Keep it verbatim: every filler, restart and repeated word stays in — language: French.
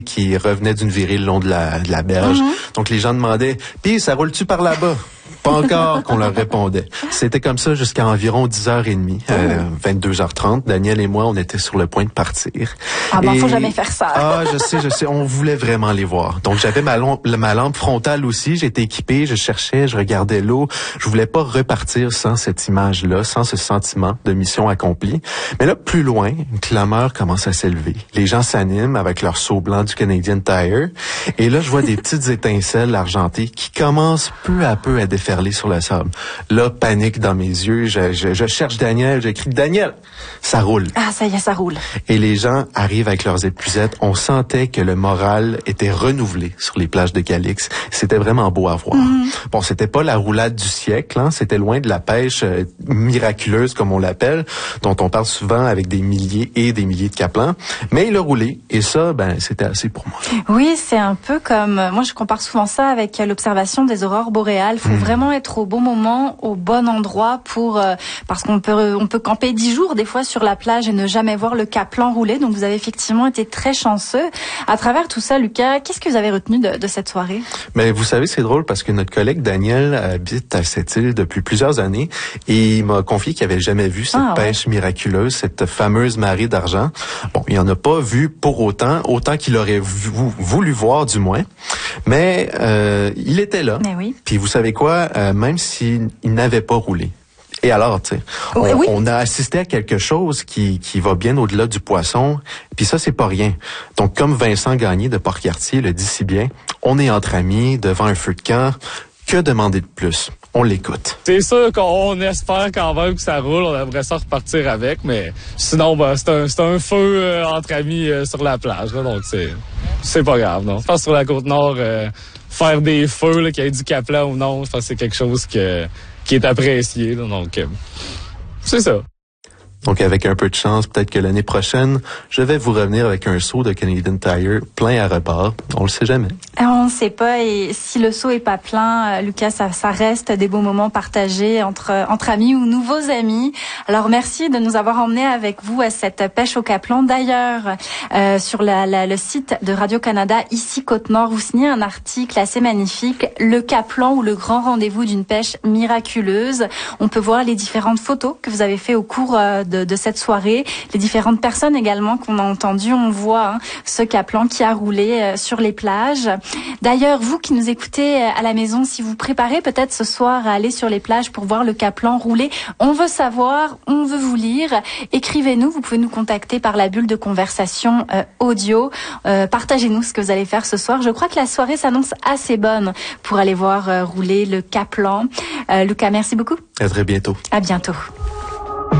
qui revenait d'une virée le long de la, de la berge. Mm-hmm. Donc, les gens demandaient, « Puis, ça roule-tu par là-bas? » Pas encore qu'on leur répondait. C'était comme ça jusqu'à environ dix heures trente, euh, vingt-deux heures trente. Daniel et moi, on était sur le point de partir. Ah ben, et... faut jamais faire ça. Ah, je sais, je sais. On voulait vraiment les voir. Donc, j'avais ma, long... ma lampe frontale aussi. J'étais équipé, je cherchais, je regardais l'eau. Je voulais pas repartir sans cette image-là, sans ce sentiment de mission accomplie. Mais là, plus loin, une clameur commence à s'élever. Les gens s'animent avec leur seau blanc du Canadian Tire. Et là, je vois des petites étincelles argentées qui commencent peu à peu à déferler sur le sable. Là, panique dans mes yeux. Je, je, je cherche Daniel. J'écris « Daniel! » Ça roule. Ah, ça y est, ça roule. Et les gens arrivent avec leurs épuisettes. On sentait que le moral était renouvelé sur les plages de Calix. C'était vraiment beau à voir. Mm-hmm. Bon, c'était pas la roulade du siècle. Hein. C'était loin de la pêche euh, miraculeuse, comme on l'appelle, dont on parle souvent avec des milliers et des milliers de capelans. Mais il a roulé. Et ça, ben, c'était assez pour moi. Oui, c'est un peu comme... Moi, je compare souvent ça avec l'observation des aurores boréales. Il faut mm. vraiment être au bon moment, au bon endroit pour euh, parce qu'on peut on peut camper dix jours des fois sur la plage et ne jamais voir le caplan rouler. Donc vous avez effectivement été très chanceux. À travers tout ça, Lucas, qu'est-ce que vous avez retenu de, de cette soirée? Mais vous savez, c'est drôle parce que notre collègue Daniel habite à cette île depuis plusieurs années et il m'a confié qu'il avait jamais vu cette ah, pêche ouais. miraculeuse, cette fameuse marée d'argent. Bon, il en a pas vu pour autant, autant qu'il aurait vu, voulu voir du moins. Mais euh, il était là. Mais oui. Puis vous savez quoi? Euh, même s'il n'avait pas roulé. Et alors, tu sais, on, oui. on a assisté à quelque chose qui, qui va bien au-delà du poisson, puis ça, c'est pas rien. Donc, comme Vincent Gagné de Port-Cartier le dit si bien, on est entre amis, devant un feu de camp, que demander de plus? On l'écoute. C'est sûr qu'on espère quand même que ça roule, on aimerait ça repartir avec, mais sinon, ben, c'est un, c'est un feu euh, entre amis euh, sur la plage, là, donc c'est, c'est pas grave, non. Je pense que sur la Côte-Nord, euh, faire des feux, là, qu'il y ait du caplan ou non, je pense que c'est quelque chose que, qui est apprécié, là, donc euh, c'est ça. Donc, avec un peu de chance, peut-être que l'année prochaine, je vais vous revenir avec un seau de Canadian Tire plein à rebord. On le sait jamais. On ne sait pas. Et si le seau est pas plein, Lucas, ça, ça reste des beaux moments partagés entre, entre amis ou nouveaux amis. Alors, merci de nous avoir emmenés avec vous à cette pêche au caplan. D'ailleurs, euh, sur la, la, le site de Radio-Canada, ici Côte-Nord, vous signez un article assez magnifique, Le caplan ou le grand rendez-vous d'une pêche miraculeuse. On peut voir les différentes photos que vous avez fait au cours euh, De, de cette soirée, les différentes personnes également qu'on a entendues. On voit hein, ce caplan qui a roulé euh, sur les plages. D'ailleurs, vous qui nous écoutez à la maison, si vous préparez peut-être ce soir à aller sur les plages pour voir le caplan rouler, on veut savoir, on veut vous lire. Écrivez-nous, vous pouvez nous contacter par la bulle de conversation euh, audio. Euh, partagez-nous ce que vous allez faire ce soir. Je crois que la soirée s'annonce assez bonne pour aller voir euh, rouler le caplan. Euh, Lucas, merci beaucoup. À très bientôt. À bientôt.